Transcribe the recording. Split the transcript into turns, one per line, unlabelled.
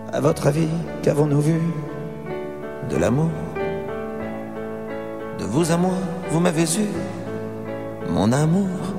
À votre avis, qu'avons-nous vu? De l'amour. De vous à moi, vous m'avez eu, mon amour.